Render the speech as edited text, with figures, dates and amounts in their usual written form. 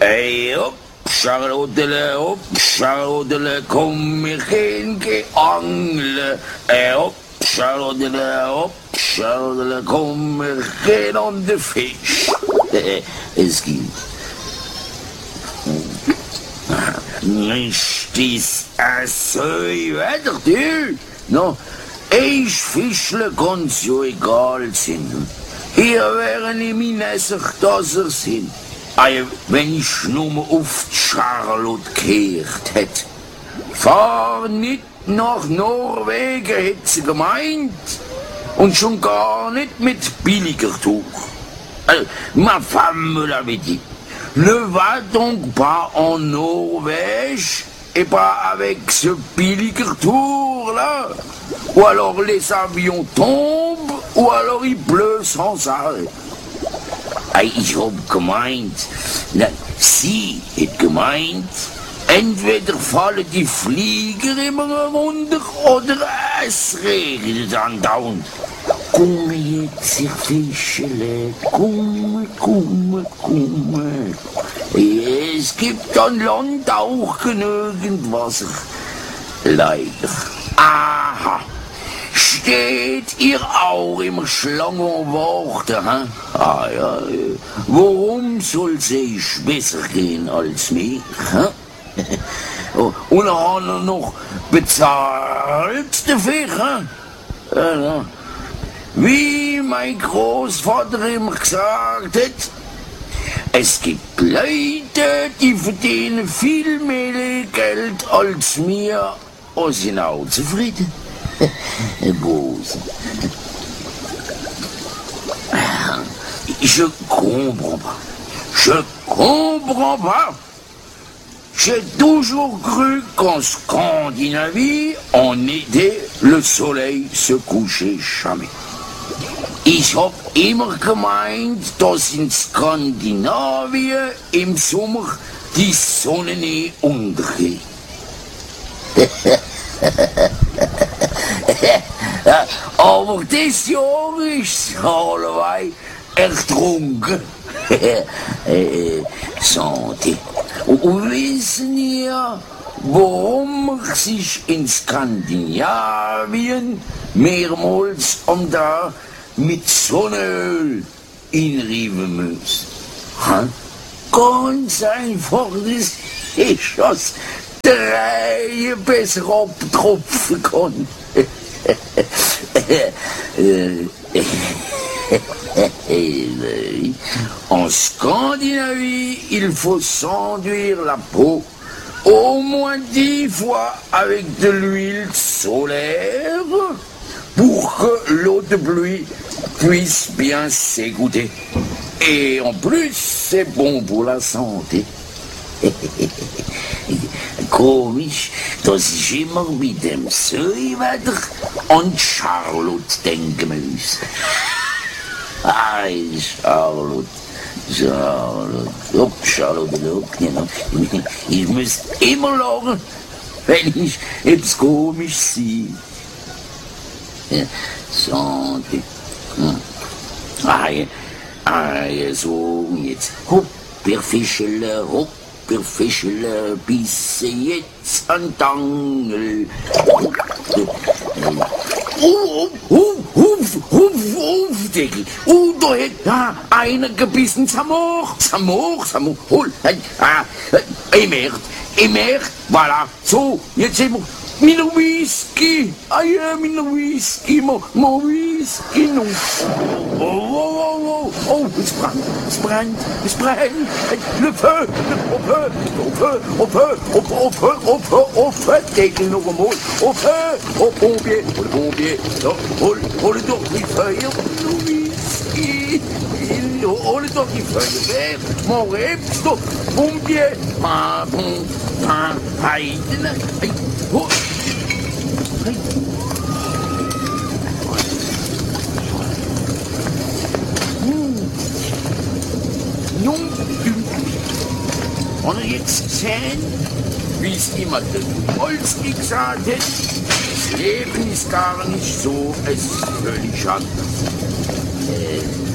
Hopp, Charlottele, komm, wir gehen angeln. Hopp, Charlottele, komm, wir gehen an den Fisch. Es gibt. Ist das so weiter, du? No, ich Fischle kann's ja egal sein. Hier wären ich meine sich, dass sind. Wenn ich nur auf die Charlotte gekehrt hätte. Fahr nicht nach Norwegen, hätte sie gemeint. Und schon gar nicht mit billiger Tuch. Ma femme me l'avait dit. Ne va donc pas en Norvège et pas avec ce billiger tour là. Ou alors les avions tombent, ou alors il pleut sans arrêt. Ich hab gemeint, sie hat gemeint, entweder fallen die Flieger immer runter oder es regnet andauernd. Komm jetzt, ihr Fischele, komm. Es gibt an Land auch genügend Wasser. Leider. Aha. Steht ihr auch immer Schlange und warten, hä? Ah ja, warum soll's euch besser gehen als mir, hä? Und dann hat er noch bezahlt dafür, hä? Ja. Wie mein Großvater immer gesagt hat, es gibt Leute, die verdienen viel mehr Geld als mir und sind auch zufrieden. Bose. Je comprends pas. J'ai toujours cru qu'en Scandinavie, en été, le soleil se couchait jamais. Ich hab immer gemeint, dass in Skandinavien im Sommer die Sonne nie untergeht. Aber das Jahr ist allebei ertrunken. Santé. Und wissen ihr, warum man sich in Skandinavien mehrmals am Tag mit Sonnenöl inrieben muss? Ganz einfach, das ist das. Drei besser abtropfen kann. En Scandinavie, il faut s'enduire la peau au moins 10 fois avec de l'huile solaire pour que l'eau de pluie puisse bien s'égoutter. Et en plus, c'est bon pour la santé. Komisch, dass ich immer mit dem Seewetter an Charlotte denken muss. Charlotte. Charlotte, genau. Ich muss immer lachen, wenn ich etwas komisch sehe. Ja, Santé. So, jetzt. Hopp, ihr Fischele, hopp. Fischele, bisse jetzt an Tangel. Deckel. Da hat einer gebissen. Samor. Hol. Im Erd. Voilà. So, jetzt sind wir. Mina Whisky. Mina Whisky. Mo Whisky. Oh, es brennt. Le feu. Au feu. Deckel noch einmal. Au Pompier. Hol doch die Feuer. Whisky. Hol doch die Feuerwehr. Mach heb's doch. Pompier. Heiden. Und jetzt sehen, wie es immer der Tucholsky gesagt hat, das Leben ist gar nicht so, es ist völlig anders.